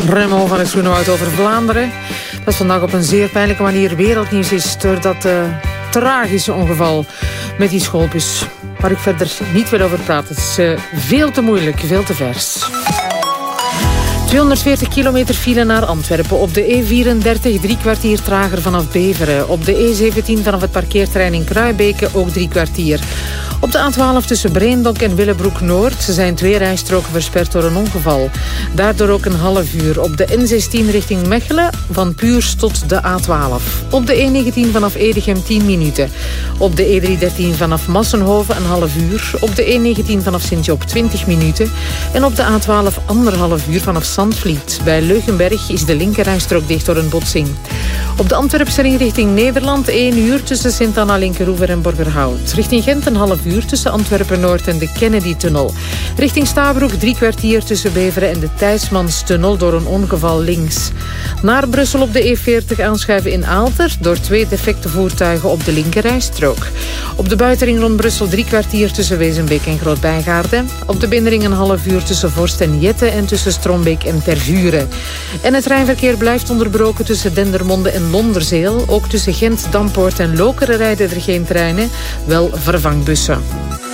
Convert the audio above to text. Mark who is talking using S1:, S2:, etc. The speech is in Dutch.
S1: Remo van het Groenewoud over Vlaanderen. Dat vandaag op een zeer pijnlijke manier wereldnieuws is door dat tragische ongeval met die schoolbus. Waar ik verder niet wil over praten. Het is veel te moeilijk, veel te vers. 240 kilometer file naar Antwerpen. Op de E34 3 kwartier trager vanaf Beveren. Op de E17 vanaf het parkeerterrein in Kruibeke ook 3 kwartier. Op de A12 tussen Breendonk en Willebroek-Noord zijn 2 rijstroken versperd door een ongeval. Daardoor ook een half uur. Op de N16 richting Mechelen van Puurs tot de A12. Op de E19 vanaf Edegem 10 minuten. Op de E313 vanaf Massenhoven een half uur. Op de E19 vanaf Sint-Job 20 minuten. En op de A12 anderhalf uur vanaf Zandvliet. Bij Leugenberg is de linkerrijstrook dicht door een botsing. Op de Antwerpse ring richting Nederland 1 uur tussen Sint-Anna, Linkeroever en Borgerhout. Richting Gent een half uur tussen Antwerpen-Noord en de Kennedy-tunnel. Richting Stabroek 3 kwartier tussen Beveren en de Thijsmanstunnel door een ongeval links. Naar Brussel op de E40 aanschuiven in Aalter door 2 defecte voertuigen op de linkerrijstrook. Op de buitenring rond Brussel 3 kwartier tussen Wezenbeek en Groot-Bijgaarden. Op de binnenring een half uur tussen Vorst en Jette en tussen Strombeek en Tervuren. En het treinverkeer blijft onderbroken tussen Dendermonde en Londerzeel. Ook tussen Gent, Dampoort en Lokeren rijden er geen treinen, wel vervangbussen.